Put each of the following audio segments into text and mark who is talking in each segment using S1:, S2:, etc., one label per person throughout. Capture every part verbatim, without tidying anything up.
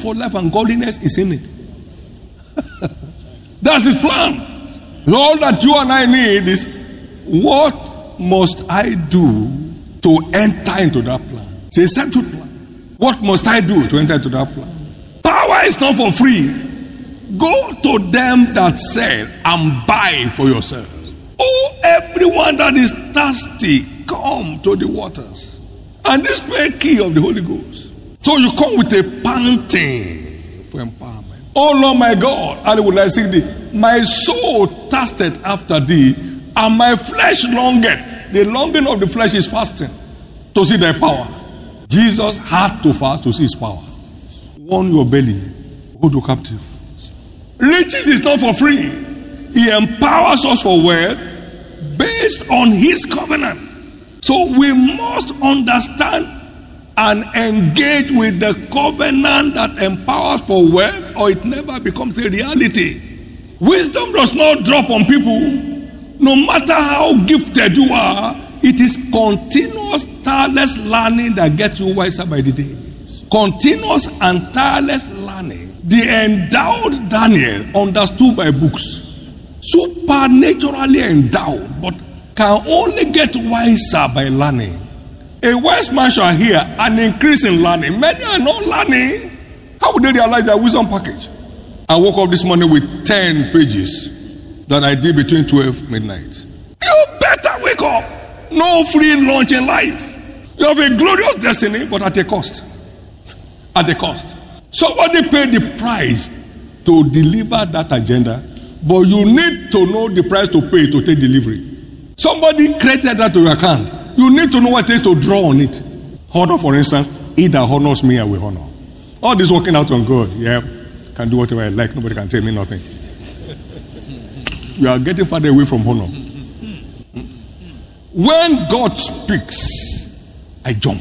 S1: for life and godliness is in it. That's his plan. All that you and I need is, what must I do to enter into that plan? It's a settled plan. What must I do to enter into that plan? Power is not for free. Go to them that sell and buy for yourselves. Oh, everyone that is thirsty, come to the waters. And this is the key of the Holy Ghost. So you come with a panting for empowerment. Oh Lord my God, I would like to sing thee. My soul thirsted after thee, and my flesh longeth. The longing of the flesh is fasting to see thy power. Jesus had to fast to see his power. Warm your belly, hold you captive. Riches is not for free. He empowers us for wealth based on his covenant. So we must understand and engage with the covenant that empowers for wealth, or it never becomes a reality. Wisdom does not drop on people. No matter how gifted you are, it is continuous, tireless learning that gets you wiser by the day. Continuous and tireless learning. The endowed Daniel understood by books. Supernaturally endowed, but can only get wiser by learning. A wise man shall hear an increase in learning. Many are not learning. How would they realize their wisdom package? I woke up this morning with ten pages that I did between twelve midnight. You better wake up. No free lunch in life. You have a glorious destiny, but at a cost. At a cost. Somebody paid the price to deliver that agenda, but you need to know the price to pay to take delivery. Somebody created that to your account. You need to know what it takes to draw on it. Honor, for instance, he that honors me, I will honor. All this working out on God, yeah, can do whatever I like. Nobody can tell me nothing. You are getting farther away from honor. When God speaks, I jump.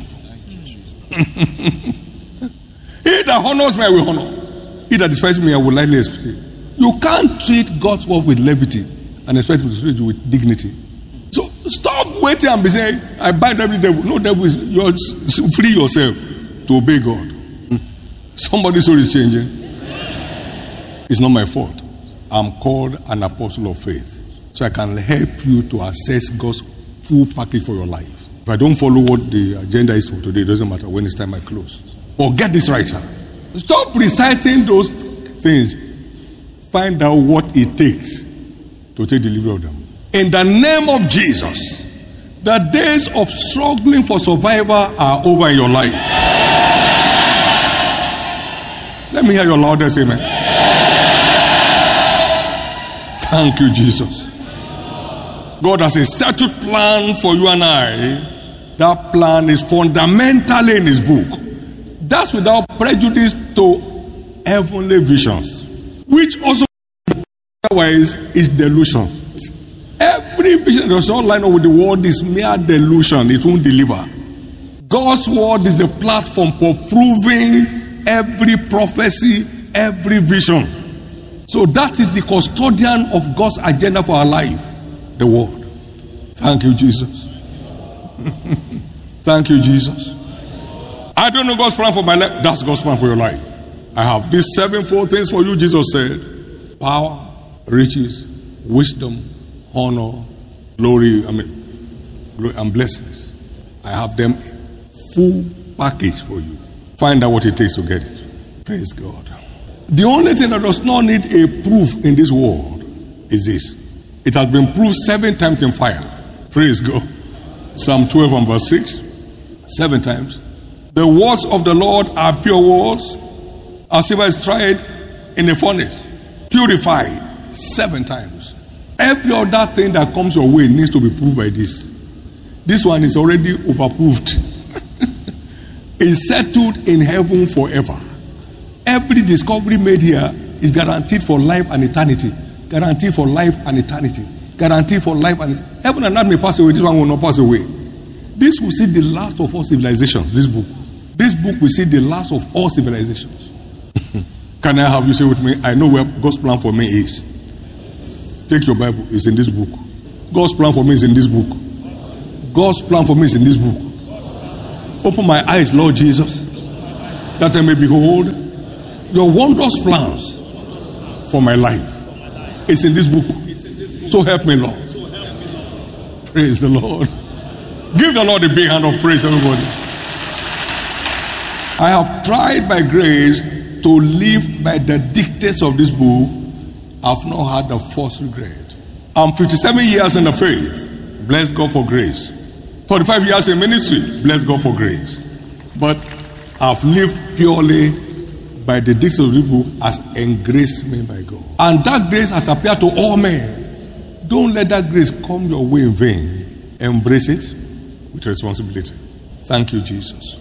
S1: He that honors me, I will honor. He that despises me, I will lightly esteem. You can't treat God's word with levity and expect him to treat you with dignity. So stop waiting and be saying, I bind every devil. No devil is yours. Free yourself to obey God. Somebody's soul is changing. It's not my fault. I'm called an apostle of faith. So I can help you to assess God's full package for your life. If I don't follow what the agenda is for today, it doesn't matter when it's time I close. But get this right, sir. Stop reciting those things. Find out what it takes to take delivery of them. In the name of Jesus, the days of struggling for survival are over in your life. Let me hear your loudest amen. Thank you, Jesus. God has a settled plan for you and I. That plan is fundamentally in his book. That's without prejudice to heavenly visions, which also otherwise is delusion. Every vision that does not line up with the word is mere delusion. It won't deliver. God's word is the platform for proving every prophecy, every vision. So that is the custodian of God's agenda for our life, the word. Thank you, Jesus. Thank you, Jesus. I don't know God's plan for my life. That's God's plan for your life. I have these sevenfold things for you, Jesus said. Power, riches, wisdom, honor, glory, I mean, glory and blessings. I have them full package for you. Find out what it takes to get it. Praise God. The only thing that does not need a proof in this world is this. It has been proved seven times in fire. Praise God. Psalm twelve and verse six. Seven times. The words of the Lord are pure words, as silver is tried in a furnace. Purified seven times. Every other thing that comes your way needs to be proved by this. This one is already overproved. It's settled in heaven forever. Every discovery made here is guaranteed for life and eternity. Guaranteed for life and eternity. Guaranteed for life and eternity. Heaven and earth may pass away. This one will not pass away. This will see the last of all civilizations. This book. This book will see the last of all civilizations. Can I have you say with me, I know where God's plan for me is. Take your Bible. It's in this book. God's plan for me is in this book. God's plan for me is in this book. Open my eyes, Lord Jesus, that I may behold Your wondrous plans for my life is in this book. So help me, Lord. Praise the Lord. Give the Lord a big hand of praise, everybody. I have tried by grace to live by the dictates of this book. I've not had the first regret. I'm fifty-seven years in the faith. Bless God for grace. forty-five years in ministry. Bless God for grace. But I've lived purely by the dictates of this book as engraced me by God. And that grace has appeared to all men. Don't let that grace come your way in vain. Embrace it with responsibility. Thank you, Jesus.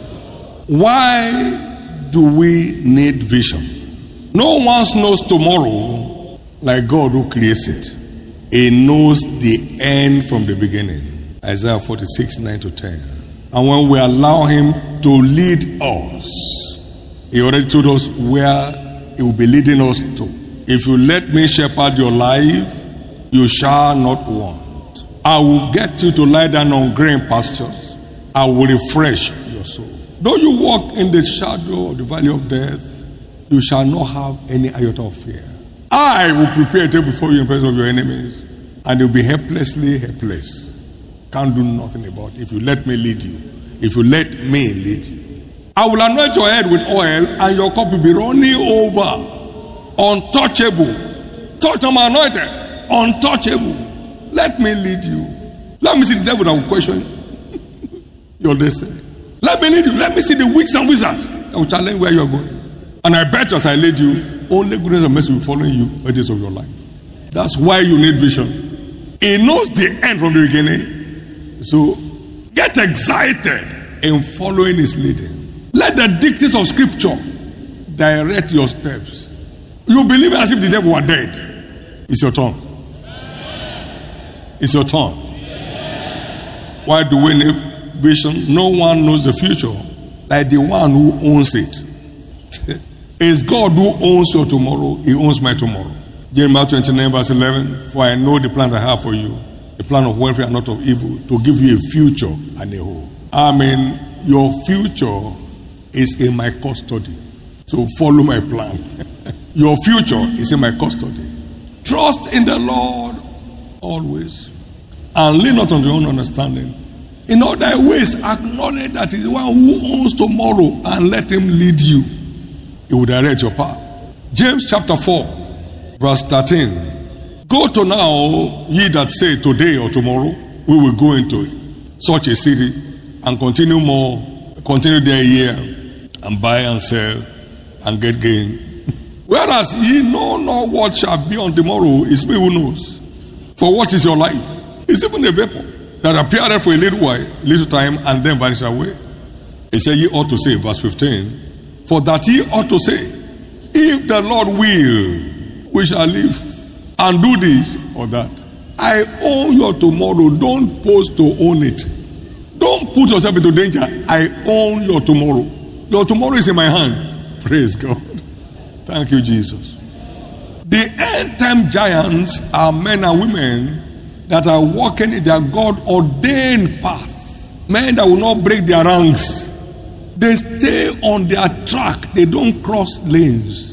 S1: Why do we need vision? No one knows tomorrow like God who creates it. He knows the end from the beginning. Isaiah forty-six, nine to ten. And when we allow him to lead us, he already told us where he will be leading us to. If you let me shepherd your life, you shall not want. I will get you to lie down on green pastures. I will refresh your soul. Though you walk in the shadow of the valley of death, you shall not have any iota of fear. I will prepare a table before you in presence of your enemies, and you'll be helplessly helpless. Can't do nothing about it if you let me lead you. If you let me lead you. I will anoint your head with oil, and your cup will be running over. Untouchable. Touch them anointed. Untouchable. Let me lead you. Let me see the devil that will question your destiny. Let me lead you. Let me see the witches and wizards that will challenge where you are going. And I bet you as I lead you, only goodness and mercy will follow you all the days of your life. That's why you need vision. He knows the end from the beginning. So get excited in following his leading. Let the dictates of scripture direct your steps. You believe as if the devil were dead. It's your turn. It's your turn. Why do we need vision? No one knows the future like the one who owns it. It's God who owns your tomorrow. He owns my tomorrow. Jeremiah twenty-nine verse eleven. For I know the plans I have for you, the plan of welfare and not of evil, to give you a future and a hope. I mean, your future is in my custody. So follow my plan. Your future is in my custody. Trust in the Lord always, and lean not on your own understanding. In all thy ways, acknowledge that he is the one who owns tomorrow, and let him lead you. He will direct your path. James chapter four, verse thirteen. Go to now, ye that say today or tomorrow, we will go into such a city and continue more, continue there a year, and buy and sell and get gain. Whereas ye know not what shall be on tomorrow, is me who knows. For what is your life? It's even a vapor that appeareth for a little while, a little time, and then vanish away. He said, ye ought to say, verse fifteen, for that ye ought to say, if the Lord will, we shall live and do this or that. I own your tomorrow. Don't pose to own it. Don't put yourself into danger. I own your tomorrow. Your tomorrow is in my hand. Praise God. Thank you, Jesus. The end time giants are men and women that are walking in their God-ordained path. Men that will not break their ranks. They stay on their track. They don't cross lanes.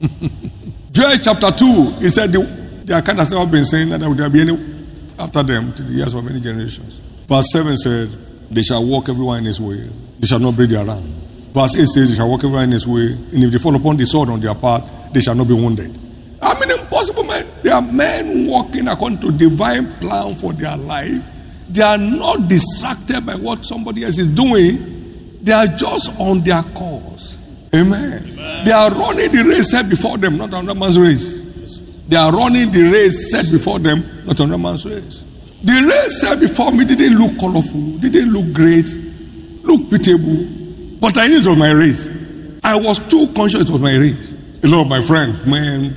S1: Joel chapter two, he said the, their kind has never been saying that there will be any after them to the years of many generations. Verse seven said, they shall walk everyone in his way. They shall not break their rank. Verse eight says, they shall walk everyone in his way. And if they fall upon the sword on their path, they shall not be wounded. I mean, impossible, man. There are men walking according to divine plan for their life. They are not distracted by what somebody else is doing. They are just on their course. Amen. Amen. They are running the race set before them, not another man's race. They are running the race set before them, not another man's race. The race set before me didn't look colorful, didn't look great, look pitiable. But I knew it was my race. I was too conscious it was my race. A lot of my friends, man,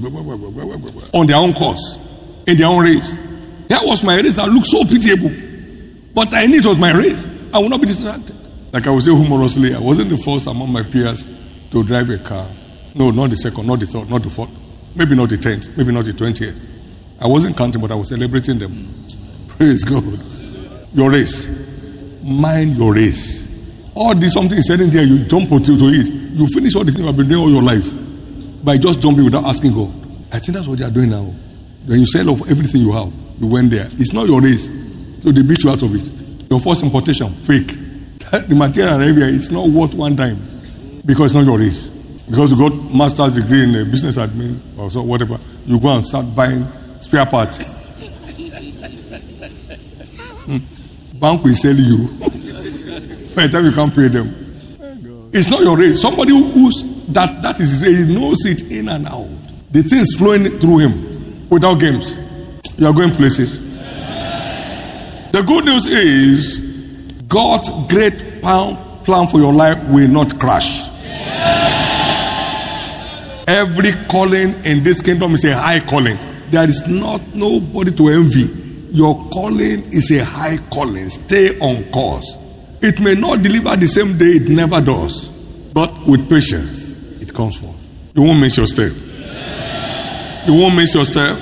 S1: on their own course, in their own race. That was my race that looked so pitiable. But I knew it was my race. I would not be distracted. Like I would say humorously, I wasn't the first among my peers to drive a car. No, not the second, not the third, not the fourth. Maybe not the tenth, maybe not the twentieth. I wasn't counting, but I was celebrating them. Praise God. Your race. Mind your race. All this something is said in there, you jump to it. you finish all the things you have been doing all your life by just jumping without asking God. I think that's what they are doing now. When you sell off everything you have, you went there. It's not your race, so they beat you out of it. Your first importation, fake. The material and everything, it's not worth one dime because it's not your race. Because you got master's degree in uh, business admin or so whatever, you go and start buying spare parts. Bank will sell you. By the time you can't pay them, it's not your race. Somebody who's that that is his race, he knows it in and out. The things flowing through him without games. You are going places. The good news is God's great plan for your life will not crash. Every calling in this kingdom is a high calling. There is not nobody to envy. Your calling is a high calling. Stay on course. It may not deliver the same day, it never does. But with patience, it comes forth. You won't miss your step. You won't miss your step.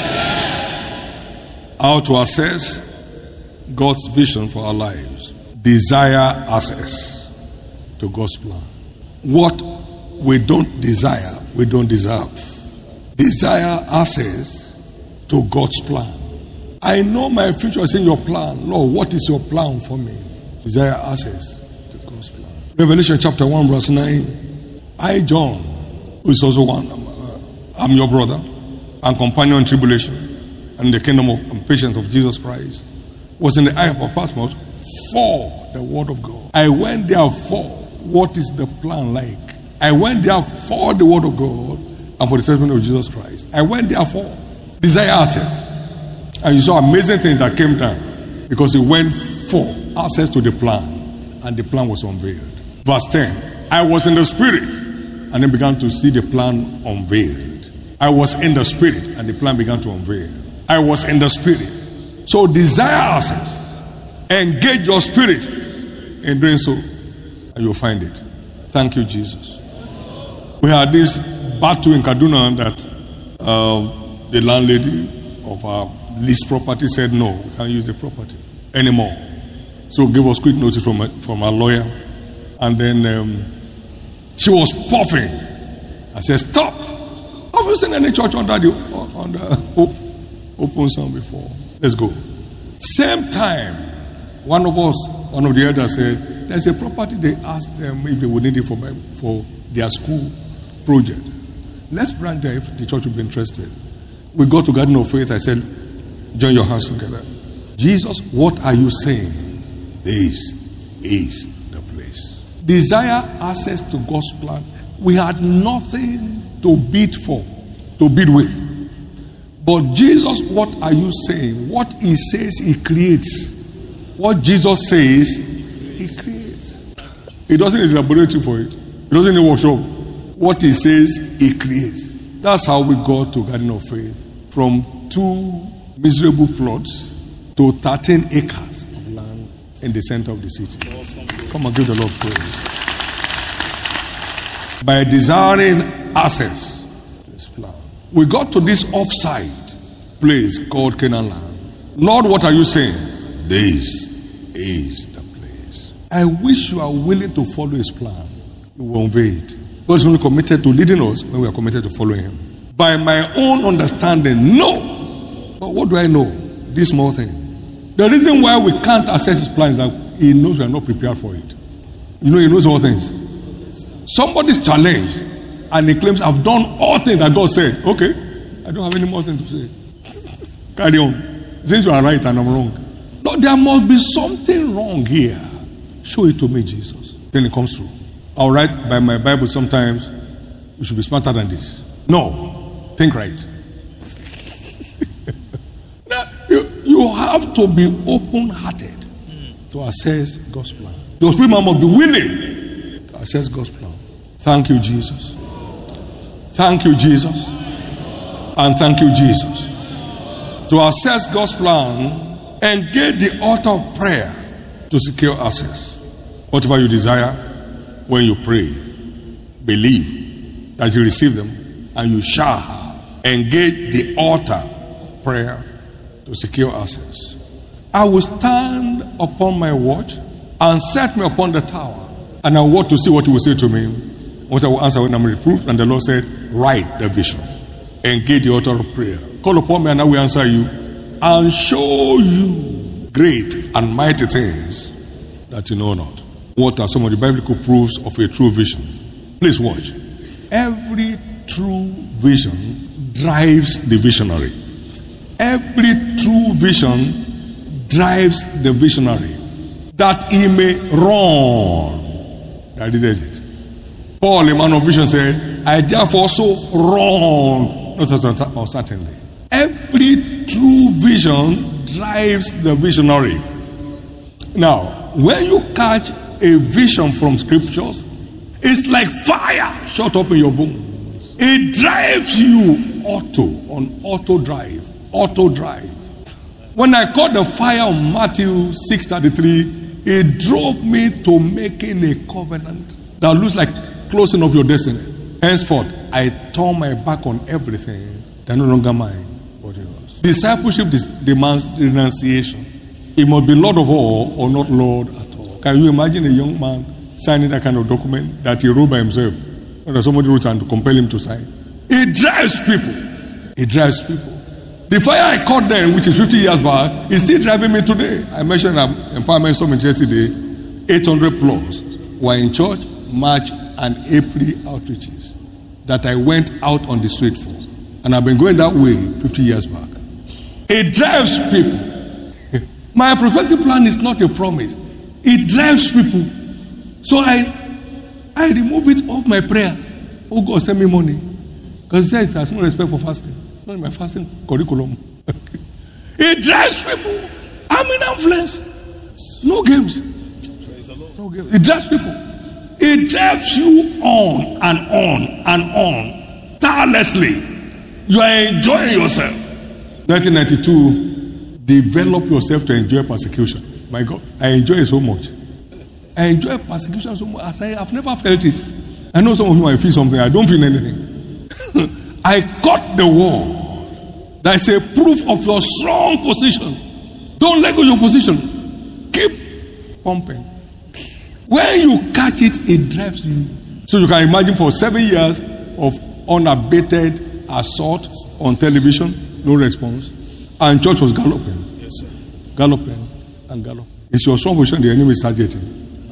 S1: How to access God's vision for our lives. Desire access to God's plan. What we don't desire, we don't deserve. Desire access to God's plan. I know my future is in your plan. Lord, what is your plan for me? Desire access to God's plan. Revelation chapter one verse nine. I, John, who is also one, uh, I'm your brother and companion in tribulation and in the kingdom of and patience of Jesus Christ, was in the eye of Patmos for the word of God. I went there for what is the plan like. I went there for the word of God and for the testimony of Jesus Christ. I went there for desire access. And you saw amazing things that came down because he went for access to the plan and the plan was unveiled. Verse ten. I was in the spirit and then began to see the plan unveiled. I was in the spirit and the plan began to unveil. I was in the spirit. So desire access. Engage your spirit in doing so and you'll find it. Thank you, Jesus. We had this battle in Kaduna that uh, the landlady of our leased property said no, we can't use the property anymore. So give us quick notice from a, from our lawyer. And then um, she was puffing. I said, stop. Have you seen any church under the under open sound before? Let's go. Same time, one of us, one of the elders said, there's a property they asked them if they would need it for, for their school project. Let's branch there if the church would be interested. We go to Garden of Faith. I said, join your hands together. Jesus, what are you saying? This is the place. Desire access to God's plan. We had nothing to bid for, to bid with. But Jesus, what are you saying? What he says, he creates. What Jesus says, he creates. He doesn't need a laboratory for it. He doesn't need a workshop. What he says, he creates. That's how we got to Garden of Faith. From two miserable plots to thirteen acres of land in the center of the city. Awesome. Come and give the Lord praise. By desiring access to his plan, we got to this offside place called Canaan land. Lord, what are you saying? This is the place. I wish you are willing to follow his plan. You will obey it. God is only committed to leading us when we are committed to following him. By my own understanding, no. But what do I know? This small thing. The reason why we can't access his plan is that he knows we are not prepared for it. You know, he knows all things. Somebody's challenged and he claims, I've done all things that God said. Okay, I don't have any more thing to say. Carry on. Since you are right and I'm wrong. No, there must be something wrong here. Show it to me, Jesus. Then it comes through. I'll write by my Bible sometimes, you should be smarter than this. No, think right. Now, you, you have to be open-hearted to access God's plan. Those people must be willing to access God's plan. Thank you, Jesus. Thank you, Jesus. And thank you, Jesus. To access God's plan, engage the altar of prayer to secure access. Whatever you desire, when you pray, believe that you receive them and you shall have. Engage the altar of prayer to secure access. I will stand upon my watch and set me upon the tower, and I want to see what he will say to me. What I will answer when I'm reproved. And the Lord said, write the vision. Engage the author of prayer. Call upon me and I will answer you and show you great and mighty things that you know not. What are some of the biblical proofs of a true vision? Please watch. Every true vision drives the visionary. Every true vision drives the visionary, that he may run. That is it. Paul, a man of vision, said, I therefore so run, not uncertainly. Every true vision drives the visionary. Now, when you catch a vision from scriptures, it's like fire shot up in your bones. It drives you auto, on auto drive, auto drive. When I caught the fire on Matthew six thirty-three, it drove me to making a covenant that looks like closing of your destiny. Henceforth, I turn my back on everything that no longer mine, but yours. Discipleship demands renunciation. He must be Lord of all or not Lord at all. Can you imagine a young man signing that kind of document that he wrote by himself, or that somebody wrote and to compel him to sign? It drives people. It drives people. The fire I caught then, which is fifty years back, is still driving me today. I mentioned an empowerment summit yesterday. eight hundred plus were in church, March and April outreaches that I went out on the street for. And I've been going that way fifty years back. It drives people. My prophetic plan is not a promise. It drives people. So I I remove it off my prayer. Oh God, send me money. Because it says there's no respect for fasting. It's not in my fasting curriculum. It drives people. I'm in influence. No games. No games. It drives people. It drives you on and on and on. Tirelessly. You are enjoying yourself. nineteen ninety-two, develop yourself to enjoy persecution. My God, I enjoy it so much. I enjoy persecution so much. I, I've never felt it. I know some of you might feel something. I don't feel anything. I got the word. That's a proof of your strong position. Don't let go of your position. Keep pumping. When you catch it, it drives you. So you can imagine for seven years of unabated assault on television, no response. And church was galloping. Yes, sir. Galloping and galloping. It's your strong position the enemy is targeting.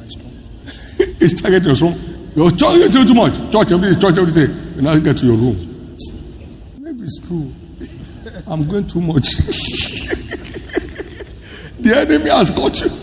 S1: It's targeting your strong. Your church is too much. Church every church every day. You now get to your room. Maybe it's true. I'm going too much. The enemy has got you.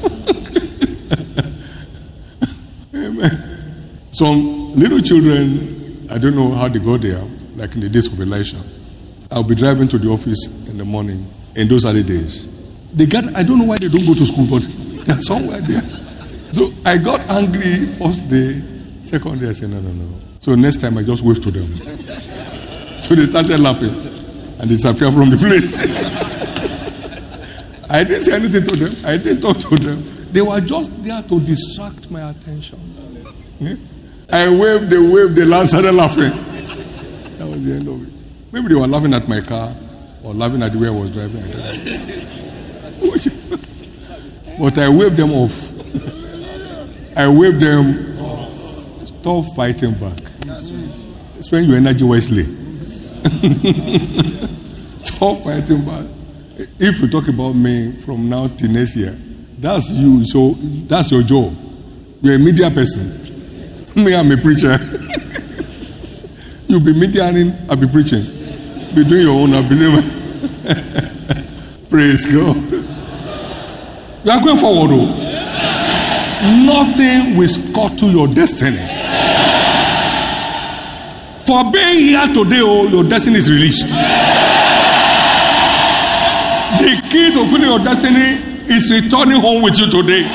S1: Amen. Some little children, I don't know how they go there, like in the days of Elisha. I'll be driving to the office in the morning in those early days. They got, I don't know why they don't go to school, but they're somewhere there. So I got angry first day, second day I said, no, no, no. So next time I just waved to them. So they started laughing and they disappeared from the place. I didn't say anything to them. I didn't talk to them. They were just there to distract my attention. I waved, they waved, they started laughing. That was the end of it. Maybe they were laughing at my car or laughing at the way I was driving. I don't know. But I waved them off. I waved them off. Stop fighting back. Spend your energy wisely. Stop fighting back. If you talk about me from now till next year, that's you. So that's your job. You're a media person. Me, I'm a preacher. You'll be mediating, I'll be preaching. Be doing your own, I'll be doing. Praise God. You are going forward, though. Nothing will scuttle your destiny. For being here today, oh, your destiny is released. The key to fulfilling your destiny is returning home with you today.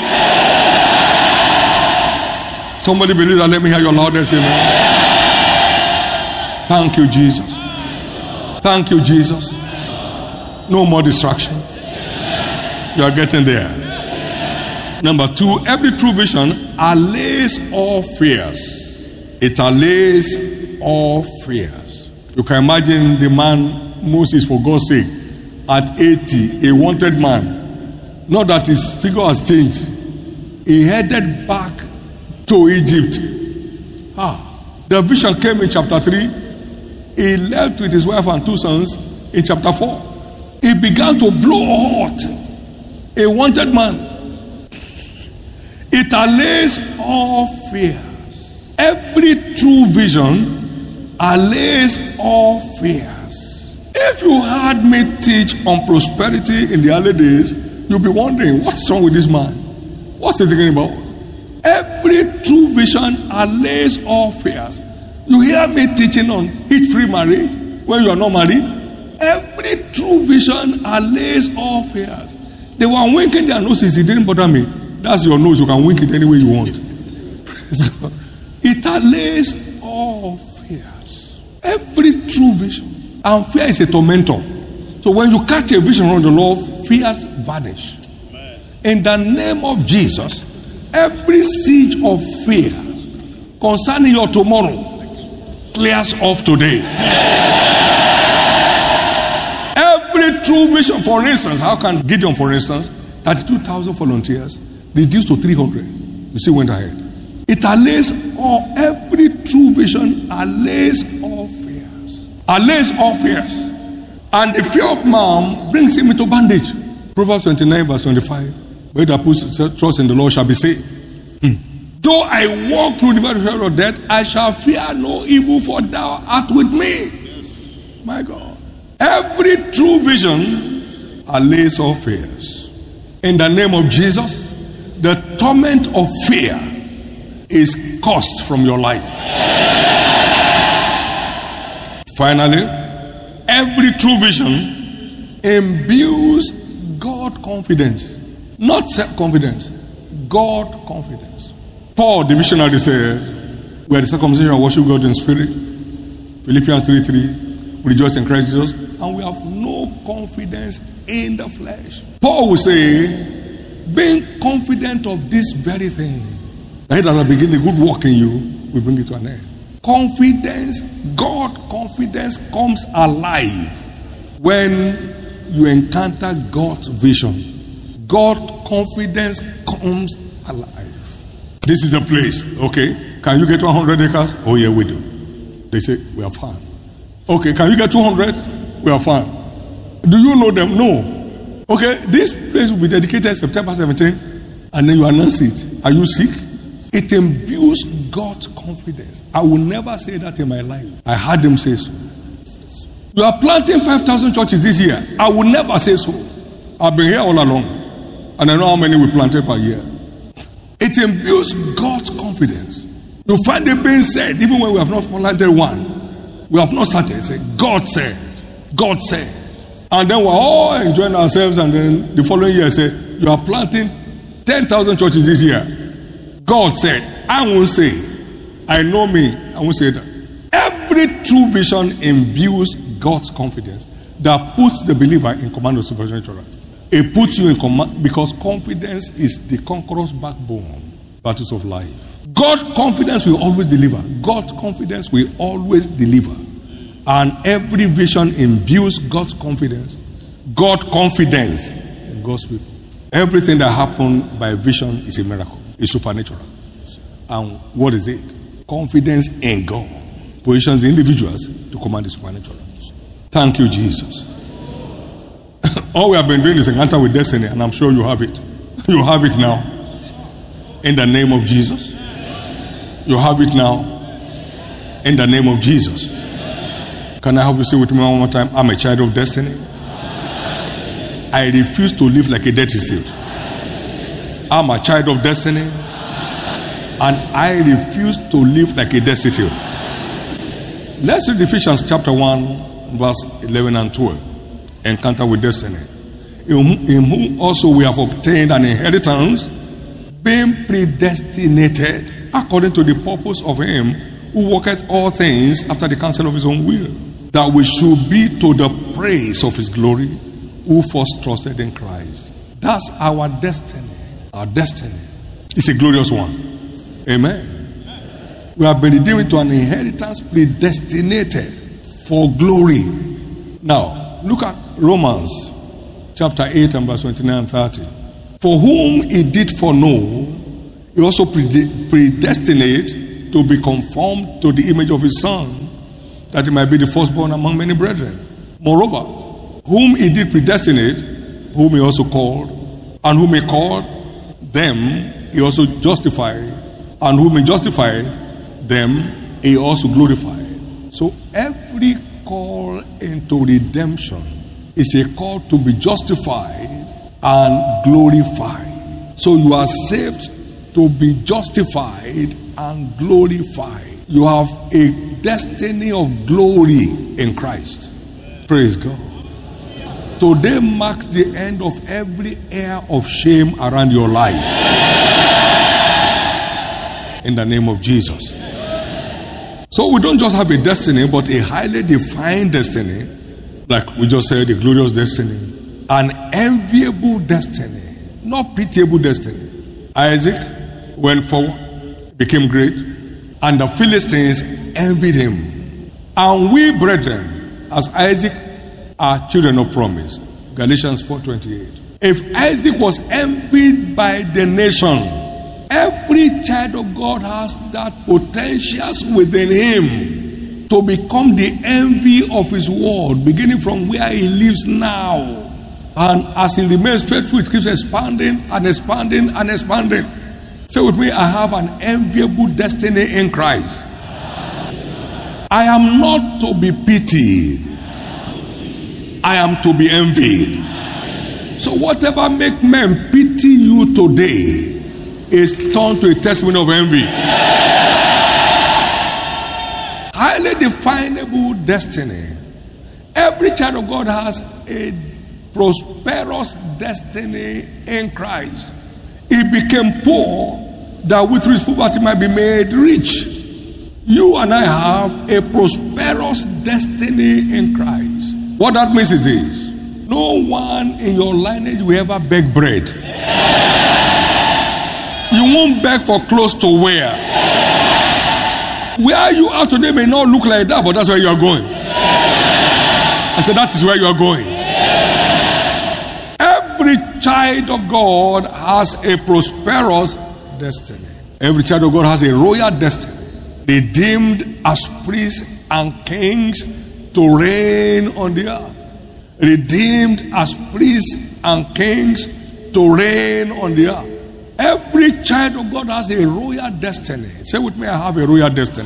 S1: Somebody believe that. Let me hear your loudest amen. Thank you, Jesus. Thank you, Jesus. No more distraction. You are getting there. Number two, every true vision allays all fears. It allays all fears. You can imagine the man Moses, for God's sake, at eighty, a wanted man. Not that his figure has changed. He headed back to Egypt. Ah, The vision came in chapter three. He left with his wife and two sons in chapter four. He began to blow hot. A wanted man. It allays all fears. Every true vision allays all fears. If you had me teach on prosperity in the early days, you'll be wondering, what's wrong with this man? What's he thinking about? Every true vision allays all fears. You hear me teaching on hitch-free marriage when you are not married? Every true vision allays all fears. They were winking their noses. It didn't bother me. That's your nose. You can wink it any way you want. Praise God. It allays all fears. Every true vision. And fear is a tormentor. So when you catch a vision from the Lord, fears vanish. In the name of Jesus, every siege of fear concerning your tomorrow clears off today. Every true vision, for instance, how can Gideon, for instance, thirty-two thousand volunteers reduced to three hundred? You see, went ahead. It allays all, every true vision allays all fears. Allays all fears. And the fear of man brings him into bondage. Proverbs twenty-nine, verse twenty-five. Where that puts trust in the Lord shall be saved. Hmm. Though I walk through the valley of the shadow of death, I shall fear no evil, for thou art with me. Yes. My God. Every true vision allays all fears. In the name of Jesus, the torment of fear is cursed from your life. Finally, every true vision imbues God confidence. Not self-confidence, God confidence. Paul, the missionary, said, we are the circumcision of worship God in spirit. Philippians three three, we rejoice in Christ Jesus, and we have no confidence in the flesh. Paul will say, being confident of this very thing, that he that has begun a good work in you, will bring it to an end. Confidence, God confidence comes alive when you encounter God's vision. God confidence comes alive. This is the place. Okay. Can you get one hundred acres? Oh yeah, we do. They say, we are fine. Okay. Can you get two hundred? We are fine. Do you know them? No. Okay. This place will be dedicated September seventeenth, and then you announce it. Are you sick? It imbues God's confidence. I will never say that in my life. I heard them say so. You are planting five thousand churches this year. I will never say so. I've been here all along. And I know how many we planted per year. It imbues God's confidence. You find it being said, even when we have not planted one, we have not started. Say, God said, God said. And then we're all enjoying ourselves, and then the following year say, you are planting ten thousand churches this year. God said, I won't say. I know me, I won't say that. Every true vision imbues God's confidence that puts the believer in command of supernatural. It puts you in command, because confidence is the conqueror's backbone. Battles of life. God's confidence will always deliver. God's confidence will always deliver. And every vision imbues God's confidence. God's confidence in God's people. Everything that happened by vision is a miracle. It's supernatural. And what is it? Confidence in God positions the individuals to command the supernatural. Thank you, Jesus. All we have been doing is encounter with destiny, and I'm sure you have it. You have it now. In the name of Jesus. You have it now. In the name of Jesus. Can I have you say with me one more time? I'm a child of destiny. I refuse to live like a destitute. I'm a child of destiny. And I refuse to live like a destitute. Let's read Ephesians chapter one, verse eleven and twelve. Encounter with destiny. In, in whom also we have obtained an inheritance, being predestinated according to the purpose of him who worketh all things after the counsel of his own will, that we should be to the praise of his glory, who first trusted in Christ. That's our destiny. Our destiny is a glorious one. Amen. We have been redeemed to an inheritance predestinated for glory. Now, look at Romans chapter eight and verse twenty-nine and thirty. For whom he did foreknow, he also predestinate to be conformed to the image of his Son, that he might be the firstborn among many brethren. Moreover, whom he did predestinate, whom he also called, and whom he called, them he also justified, and whom he justified, them he also glorified. So every call into redemption is a call to be justified and glorified. So you are saved to be justified and glorified. You have a destiny of glory in Christ. Praise God. Today marks the end of every air of shame around your life. In the name of Jesus. So we don't just have a destiny, but a highly defined destiny. Like we just said, a glorious destiny. An enviable destiny. Not pitiable destiny. Isaac went forward, became great, and the Philistines envied him. And we, brethren, as Isaac, are children of promise. Galatians four twenty-eight. If Isaac was envied by the nation, every child of God has that potential within him to become the envy of his world, beginning from where he lives now. And as he remains faithful, it keeps expanding and expanding and expanding. Say with me, I have an enviable destiny in Christ. I am not to be pitied. I am to be envied. So whatever make men pity you today is turned to a testimony of envy. Highly definable destiny. Every child of God has a prosperous destiny in Christ. He became poor that with his poverty might be made rich. You and I have a prosperous destiny in Christ. What that means is this: no one in your lineage will ever beg bread. You won't beg for clothes to wear. Where you are today may not look like that, but that's where you are going. I said that is where you are going. Every child of God has a prosperous destiny. Every child of God has a royal destiny. Redeemed as priests and kings to reign on the earth. Redeemed as priests and kings to reign on the earth. Every child of God has a royal destiny. Say with me, I have a royal destiny.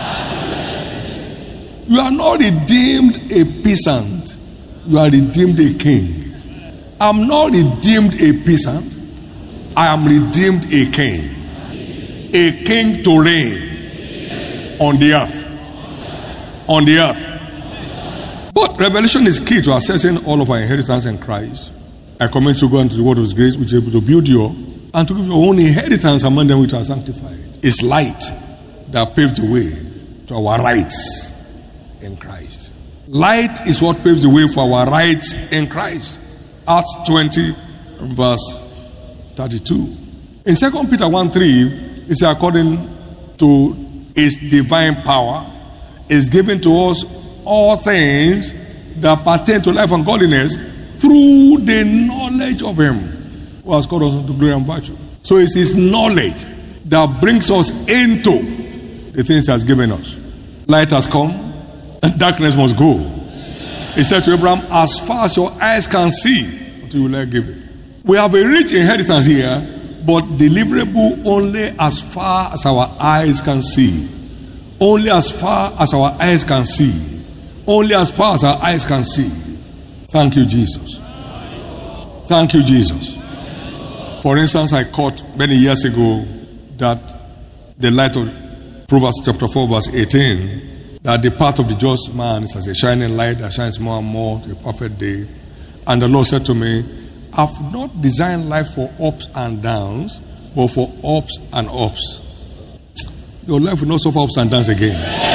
S1: You are not redeemed a peasant. You are redeemed a king. I'm not redeemed a peasant. I am redeemed a king. A king to reign on the earth. On the earth. But revelation is key to accessing all of our inheritance in Christ. I commend you to go into the word of his grace, which is able to build you up and to give your own inheritance among them which are sanctified. It's light that paves the way to our rights in Christ. Light is what paves the way for our rights in Christ. Acts twenty, verse thirty-two. In Second Peter one three, it says, according to his divine power, is given to us all things that pertain to life and godliness through the knowledge of him who has called us unto glory and virtue. So it's his knowledge that brings us into the things he has given us. Light has come and darkness must go. He said to Abraham, as far as your eyes can see, you will not give it. We have a rich inheritance here, but deliverable only as far as our eyes can see. Only as far as our eyes can see. Only as far as our eyes can see. Thank you, Jesus. Thank you, Jesus. For instance, I caught many years ago that the light of Proverbs chapter four, verse eighteen, that the path of the just man is as a shining light that shines more and more to a perfect day. And the Lord said to me, I've not designed life for ups and downs, but for ups and ups. Your life will not suffer ups and downs again.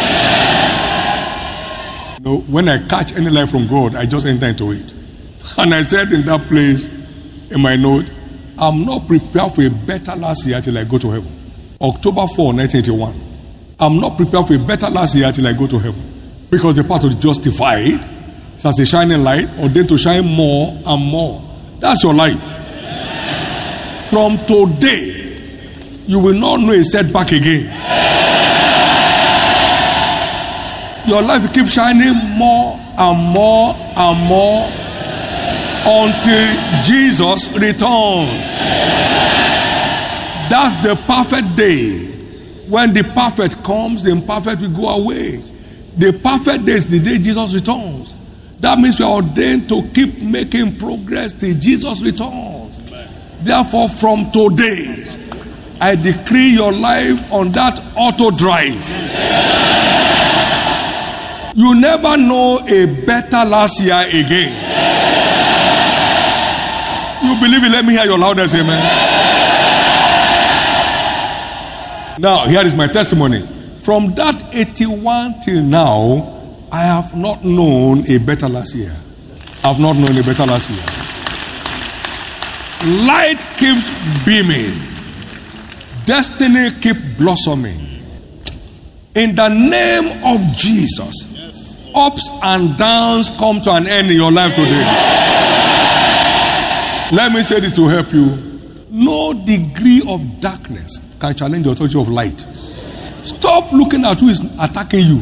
S1: You know, when I catch any life from God, I just enter into it. And I said in that place, in my note, I'm not prepared for a better last year till I go to heaven. October fourth, nineteen eighty-one. I'm not prepared for a better last year till I go to heaven. Because the path of the justified is as a shining light, ordained to shine more and more. That's your life. From today, you will not know a setback again. Your life will keep shining more and more and more until Jesus returns. That's the perfect day. When the perfect comes, the imperfect will go away. The perfect day is the day Jesus returns. That means we are ordained to keep making progress till Jesus returns. Therefore, from today, I decree your life on that auto drive. You never know a better last year again. You believe it? Let me hear your loudest amen. Now, here is my testimony. From that eighty-one till now, I have not known a better last year. I have not known a better last year. Light keeps beaming. Destiny keeps blossoming. In the name of Jesus, ups and downs come to an end in your life today. Let me say this to help you. No degree of darkness can challenge the authority of light. Stop looking at who is attacking you.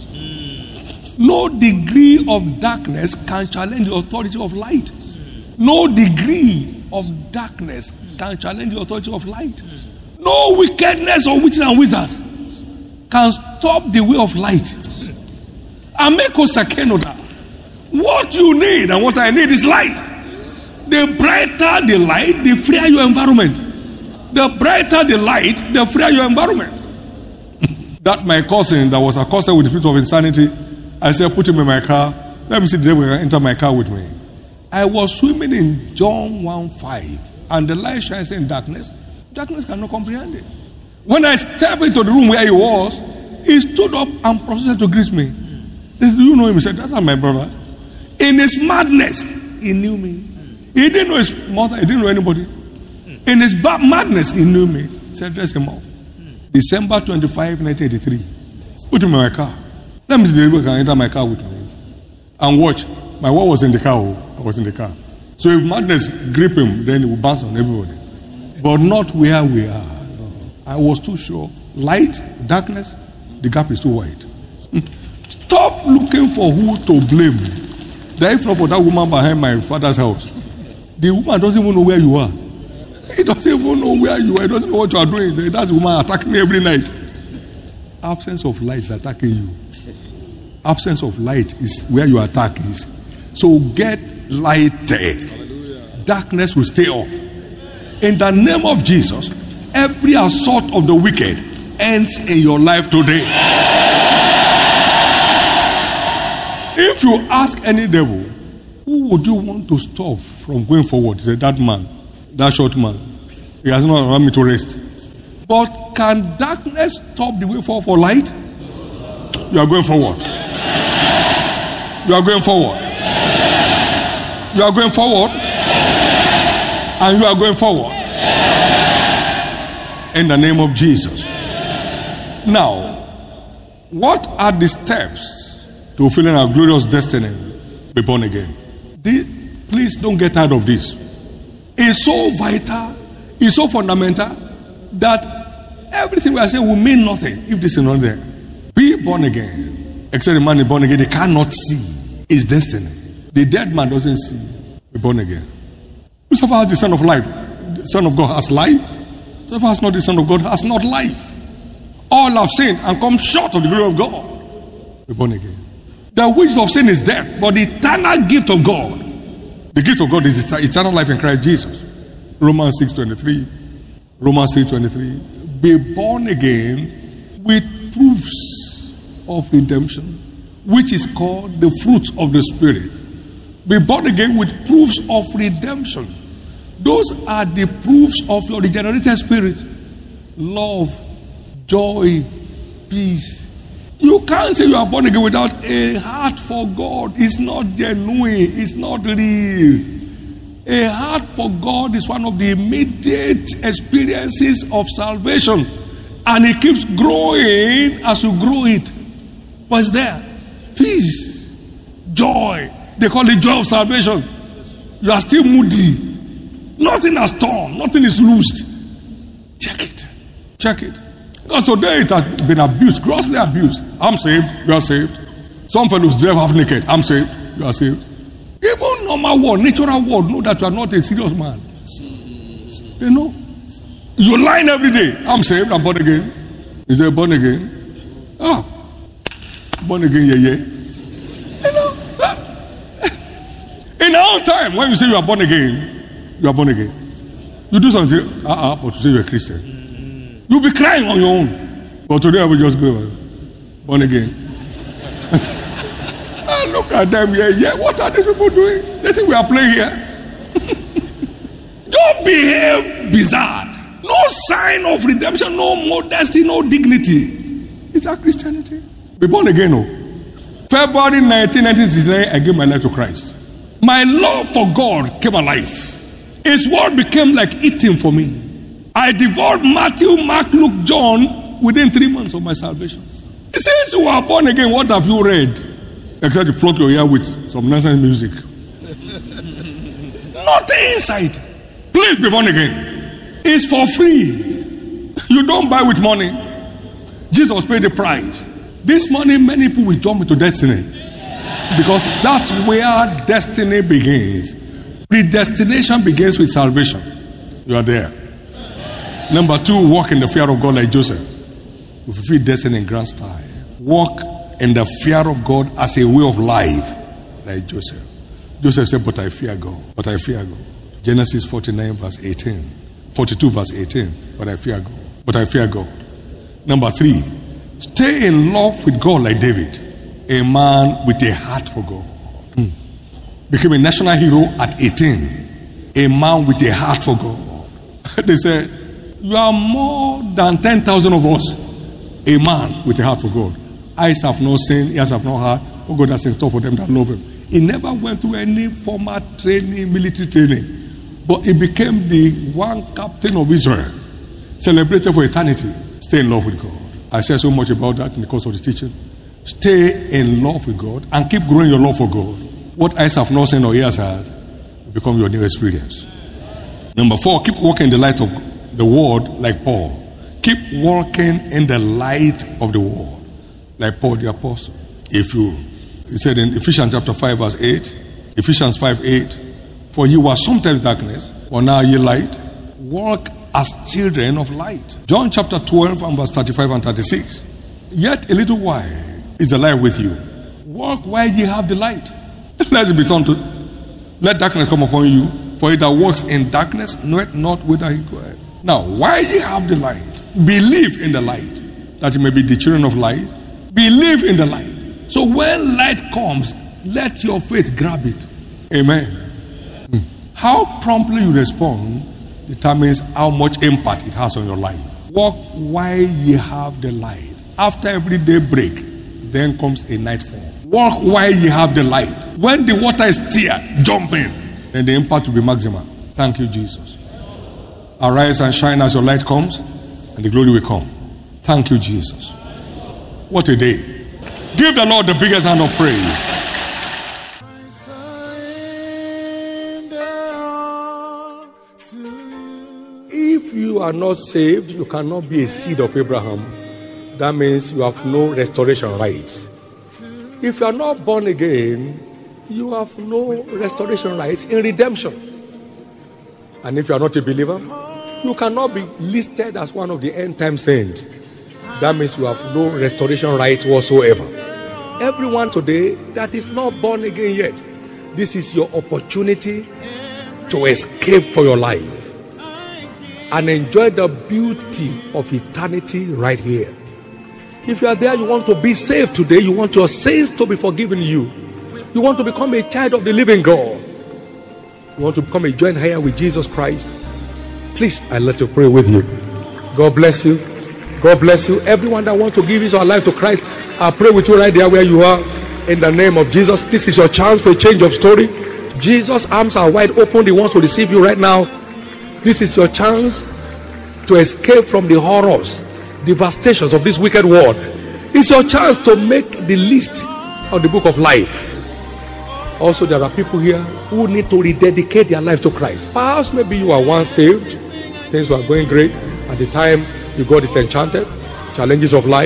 S1: No degree of darkness can challenge the authority of light. No degree of darkness can challenge the authority of light. No wickedness of witches and wizards can stop the way of light. Ameko Sakenoda. What you need and what I need is light. The brighter the light, the freer your environment. The brighter the light, the freer your environment. That my cousin that was accosted with the spirit of insanity, I said, put him in my car. Let me see the devil enter my car with me. I was swimming in John one five, and the light shines in darkness. Darkness cannot comprehend it. When I stepped into the room where he was, he stood up and proceeded to greet me. He said, do you know him? He said, that's not my brother. In his madness, he knew me. He didn't know his mother. He didn't know anybody. In his madness, he knew me. He said, dress him up. December twenty-fifth, nineteen eighty-three. Put him in my car. Let me see the devil can enter my car with me. And watch. My wife was in the car. I was in the car. So if madness grip him, then it will bounce on everybody. But not where we are. I was too sure. Light, darkness, the gap is too wide. Stop looking for who to blame. That if not for that woman behind my father's house, the woman doesn't even know where you are. He doesn't even know where you are. He doesn't know what you are doing. He says, that's the woman attacking me every night. Absence of light is attacking you. Absence of light is where your attack is. So get lighted. Darkness will stay off. In the name of Jesus, every assault of the wicked ends in your life today. If you ask any devil, who would you want to stop from going forward? He said, that man, that short man. He has not allowed me to rest. But can darkness stop the way forward for light? You are going forward. You are going forward. You are going forward. And you are going forward. In the name of Jesus. Now, what are the steps to fulfilling our glorious destiny? Be born again. The, please don't get tired of this. It's so vital, it's so fundamental that everything we are saying will mean nothing if this is not there. Be born again. Except the man is born again, he cannot see his destiny. The dead man doesn't see. Be born again. Whosoever has the Son of Life, the Son of God has life. Whosoever has not the Son of God has not life. All have sinned and come short of the glory of God. Be born again. The wages of sin is death, but the eternal gift of God, the gift of God is eternal life in Christ Jesus. Romans six twenty-three. Romans six twenty-three. Be born again with proofs of redemption, which is called the fruits of the Spirit. Be born again with proofs of redemption. Those are the proofs of your regenerated spirit. Love, joy, peace. You can't say you are born again without a heart for God. It's not genuine. It's not real. A heart for God is one of the immediate experiences of salvation. And it keeps growing as you grow it. But it's there. Peace, joy. They call it joy of salvation. You are still moody. Nothing has torn. Nothing is loosed. Check it. Check it. Because today it has been abused, grossly abused. I'm saved. You are saved. Some fellows drive half naked. I'm saved. You are saved. Even normal world, natural world, know that you are not a serious man. You know? You're lying every day. I'm saved. I'm born again. Is there born again? Ah. Born again, yeah, yeah. You know? In our own time, when you say you are born again, you are born again. You do something, uh-uh, but to say you're a Christian. You'll be crying on your own. But today I will just go, born again. Ah, look at them, yeah, yeah. What are these people doing? They think we are playing here. Don't behave bizarre. No sign of redemption, no modesty, no dignity. Is that Christianity? Be born again, no. February nineteenth, nineteen sixty-nine, I gave my life to Christ. My love for God came alive. His word became like eating for me. I devoured Matthew, Mark, Luke, John within three months of my salvation. Since you are born again, what have you read? Except you plug your ear with some nonsense music. Nothing inside. Please be born again. It's for free. You don't buy with money. Jesus paid the price. This morning, many people will jump into destiny. Because that's where destiny begins. Predestination begins with salvation. You are there. Number two, walk in the fear of God like Joseph. You fulfill destiny in grand style. Walk in the fear of God as a way of life like Joseph. Joseph said, but I fear God. But I fear God. Genesis forty-nine verse eighteen. forty-two verse eighteen. But I fear God. But I fear God. Number three, stay in love with God like David. A man with a heart for God. Hmm. Became a national hero at eighteen. A man with a heart for God. They said, you are more than ten thousand of us. A man with a heart for God. Eyes have not seen, ears have not heard. Oh, God has in store for them that love him. He never went through any formal training, military training. But he became the one captain of Israel. Celebrated for eternity. Stay in love with God. I said so much about that in the course of the teaching. Stay in love with God and keep growing your love for God. What eyes have not seen or ears heard will become your new experience. Number four, keep walking in the light of the word like Paul. Keep walking in the light of the word like Paul the apostle. If you, he said in Ephesians chapter five verse eight, Ephesians five eight, for you were sometimes darkness, but now ye light. Walk as children of light. John chapter twelve and verse thirty-five and thirty-six. Yet a little while is the light with you. Walk while ye have the light. Let it be turned to, let darkness come upon you. For he that walks in darkness knoweth not whither he goeth. Now, while ye have the light, believe in the light, that you may be the children of light. Believe in the light. So when light comes, let your faith grab it. Amen. Hmm. How promptly you respond determines how much impact it has on your life. Walk while ye have the light. After every day break, then comes a nightfall. Walk while ye have the light. When the water is stirred, jump in. Then the impact will be maximal. Thank you, Jesus. Arise and shine as your light comes, and the glory will come. Thank you, Jesus. What a day. Give the Lord the biggest hand of praise. If you are not saved, you cannot be a seed of Abraham. That means you have no restoration rights. If you are not born again, you have no restoration rights in redemption. And if you are not a believer, you cannot be listed as one of the end time saints. That means you have no restoration rights whatsoever. Everyone today that is not born again yet, this is your opportunity to escape for your life and enjoy the beauty of eternity right here. If you are there, you want to be saved today, you want your sins to be forgiven you, you want to become a child of the living God, you want to become a joint heir with Jesus Christ, please, I'd like to pray with you. God bless you. God bless you. Everyone that wants to give his or her life to Christ, I pray with you right there where you are. In the name of Jesus, this is your chance for a change of story. Jesus' arms are wide open. He wants to receive you right now. This is your chance to escape from the horrors, devastations of this wicked world. It's your chance to make the list of the book of life. Also, there are people here who need to rededicate their life to Christ. Perhaps maybe you are once saved, things were going great. At the time you got disenchanted, challenges of life,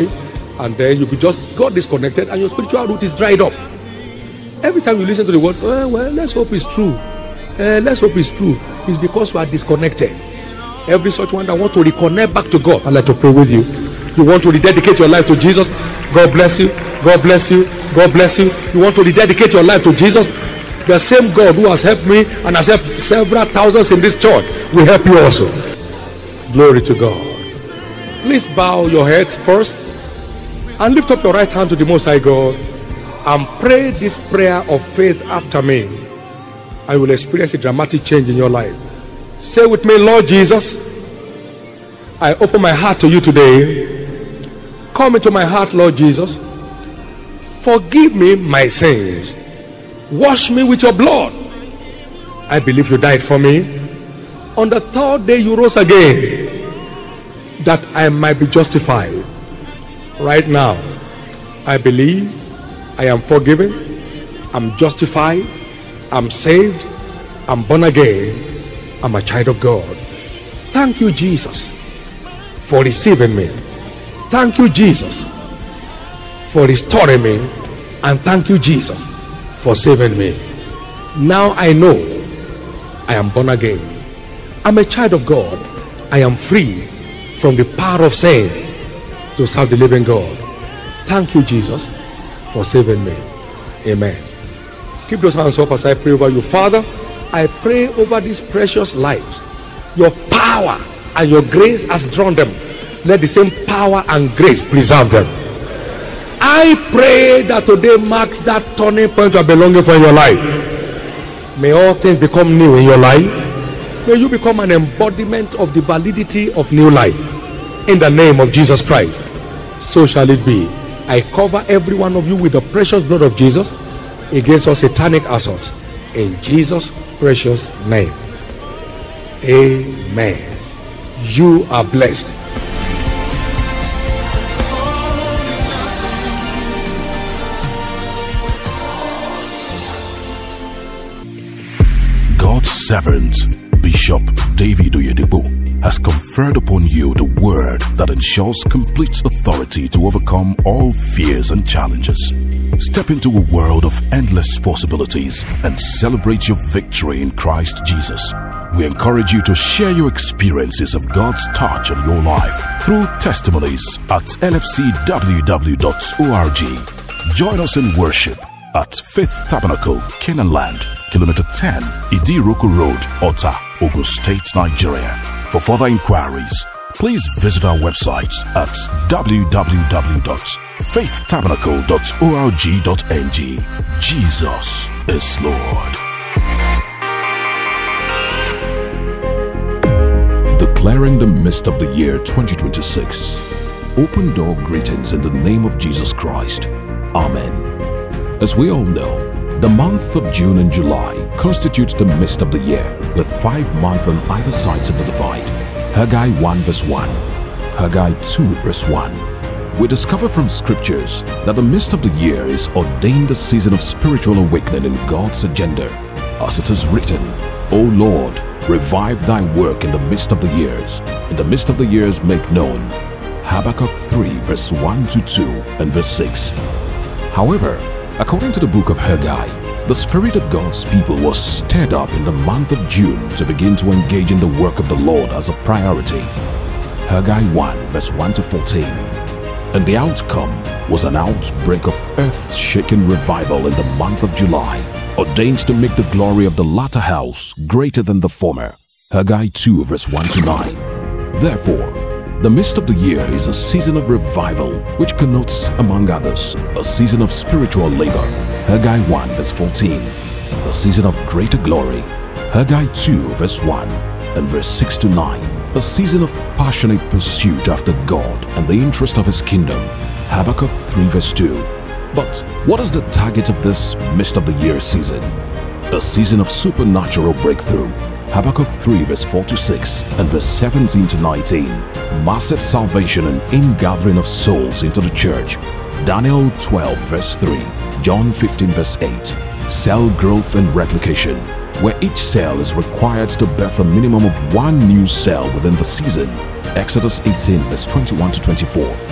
S2: And then you could just got disconnected and your spiritual root is dried up. Every time you listen to the word, oh, well, let's hope it's true. Uh, let's hope it's true. It's because you are disconnected. Every such one that wants to reconnect back to God, I'd like to pray with you. You want to rededicate your life to Jesus? God bless you. God bless you. God bless you. You want to rededicate your life to Jesus? The same God who has helped me and has helped several thousands in this church will help you also. Glory to God. Please bow your heads first and lift up your right hand to the Most High God and pray this prayer of faith after me. I will experience a dramatic change in your life. Say with me, Lord Jesus, I open my heart to you today. Come into my heart, Lord Jesus. Forgive me my sins. Wash me with your blood. I believe you died for me. On the third day you rose again, that I might be justified. Right now, I believe I am forgiven, I'm justified, I'm saved, I'm born again, I'm a child of God. Thank you, Jesus, for receiving me. Thank you, Jesus, for restoring me. And thank you, Jesus, for saving me. Now I know I am born again. I'm a child of God. I am free from the power of sin to serve the living God. Thank you, Jesus, for saving me. Amen. Keep those hands up as I pray over you. Father, I pray over these precious lives. Your power and your grace has drawn them. Let the same power and grace preserve them. I pray that today marks that turning point of belonging for your life. May all things become new in your life. May you become an embodiment of the validity of new life. In the name of Jesus Christ, so shall it be. I cover every one of you with the precious blood of Jesus against all satanic assault. In Jesus' precious name. Amen. You are blessed.
S3: God's servant, Bishop David Oyedepo, has conferred upon you the word that ensures complete authority to overcome all fears and challenges. Step into a world of endless possibilities and celebrate your victory in Christ Jesus. We encourage you to share your experiences of God's touch on your life through testimonies at L F C W W dot org. Join us in worship at Faith Tabernacle, Canaan Land, Kilometer ten, Idiroko Road, Ota, Ogun State, Nigeria. For further inquiries, please visit our website at w w w dot faith tabernacle dot org dot n g. Jesus is Lord. Declaring the mist of the year twenty twenty-six. Open door greetings in the name of Jesus Christ. Amen. As we all know, the month of June and July constitute the mist of the year, with five months on either sides of the divide. Haggai one verse one, Haggai two verse one. We discover from scriptures that the mist of the year is ordained a season of spiritual awakening in God's agenda. As it is written, O Lord, revive thy work in the midst of the years. In the midst of the years make known. Habakkuk three verse one to two and verse six. However, according to the book of Haggai, the Spirit of God's people was stirred up in the month of June to begin to engage in the work of the Lord as a priority. Haggai one verse one to fourteen. And the outcome was an outbreak of earth-shaking revival in the month of July, ordained to make the glory of the latter house greater than the former. Haggai two verse one to nine. Therefore, the mist of the year is a season of revival, which connotes, among others, a season of spiritual labor. Haggai one verse fourteen. A season of greater glory. Haggai two verse one and verse six to nine. A season of passionate pursuit after God and the interest of His kingdom. Habakkuk three verse two. But what is the target of this mist of the year season? A season of supernatural breakthrough. Habakkuk three verse four to six and verse seventeen to nineteen. Massive salvation and ingathering of souls into the church. Daniel twelve verse three. John fifteen verse eight. Cell growth and replication, where each cell is required to birth a minimum of one new cell within the season. Exodus eighteen verse twenty-one to twenty-four.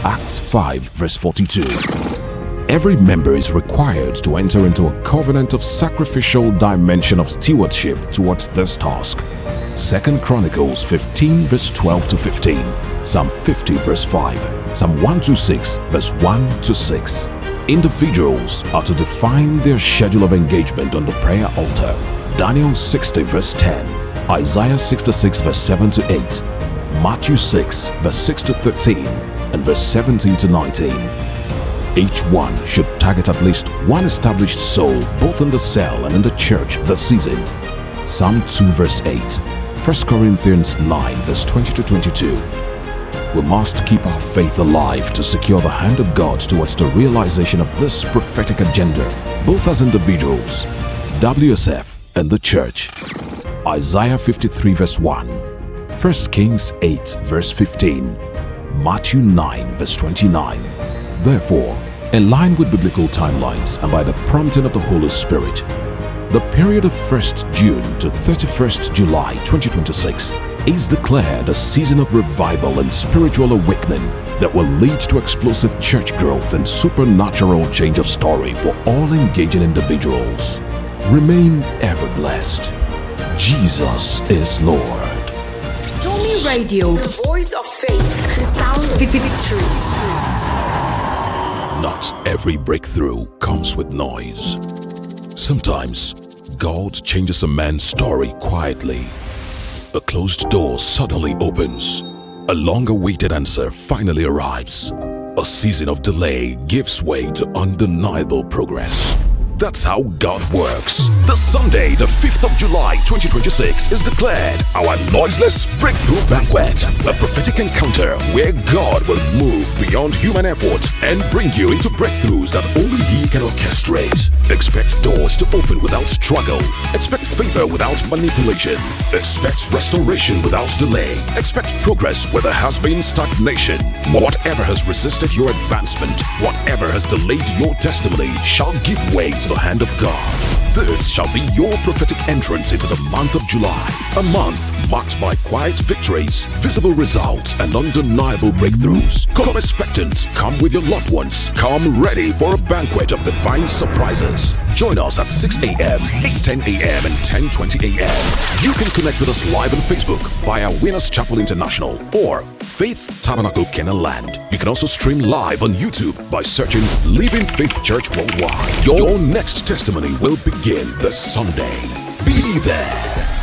S3: Acts five verse forty-two. Every member is required to enter into a covenant of sacrificial dimension of stewardship towards this task. Second Chronicles fifteen verse twelve to fifteen, Psalm fifty verse five, Psalm one twenty-six verse one to six. Individuals are to define their schedule of engagement on the prayer altar. Daniel sixty verse ten, Isaiah sixty-six verse seven to eight, Matthew six verse six to thirteen, and verse seventeen to nineteen. Each one should target at least one established soul both in the cell and in the church this season. Psalm two verse eight, First Corinthians nine verse twenty to twenty-two. We must keep our faith alive to secure the hand of God towards the realization of this prophetic agenda, both as individuals, W S F, and the church. Isaiah fifty-three verse one, First Kings eight verse fifteen, Matthew nine verse twenty-nine. Therefore, in line with biblical timelines and by the prompting of the Holy Spirit, the period of first June to thirty-first July twenty twenty-six is declared a season of revival and spiritual awakening that will lead to explosive church growth and supernatural change of story for all engaging individuals. Remain ever blessed. Jesus is Lord.
S4: Stormy Radio, the voice of faith, the sound of victory.
S3: Not every breakthrough comes with noise. Sometimes, God changes a man's story quietly. A closed door suddenly opens. A long-awaited answer finally arrives. A season of delay gives way to undeniable progress. That's how God works. This Sunday, the fifth of July twenty twenty-six is declared our noiseless breakthrough banquet, a prophetic encounter where God will move beyond human effort and bring you into breakthroughs that only He can orchestrate. Expect doors to open without struggle. Expect favor without manipulation. Expect restoration without delay. Expect progress where there has been stagnation. Whatever has resisted your advancement, whatever has delayed your testimony shall give way to the hand of God. This shall be your prophetic entrance into the month of July, a month marked by quiet victories, visible results, and undeniable breakthroughs. Come expectant, come with your loved ones, come ready for a banquet of divine surprises. Join us at six a m, eight ten a m, and ten twenty a m You can connect with us live on Facebook via Winners Chapel International or Faith Tabernacle Kenaland. You can also stream live on YouTube by searching Living Faith Church Worldwide. Your next testimony will begin this Sunday. Be there.